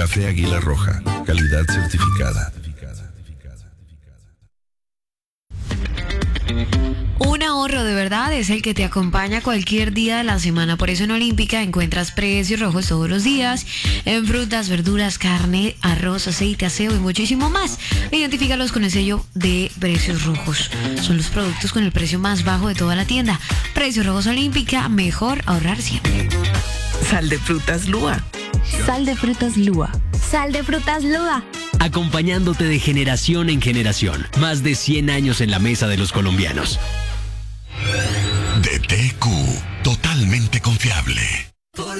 Café Águila Roja, calidad certificada. Un ahorro de verdad es el que te acompaña cualquier día de la semana. Por eso en Olímpica encuentras precios rojos todos los días en frutas, verduras, carne, arroz, aceite, aseo y muchísimo más. Identifícalos con el sello de precios rojos. Son los productos con el precio más bajo de toda la tienda. Precios rojos Olímpica, mejor ahorrar siempre. Sal de frutas Lua. Sal de frutas Lua. Sal de frutas Lua. Acompañándote de generación en generación. Más de 100 años en la mesa de los colombianos. DTQ, totalmente confiable.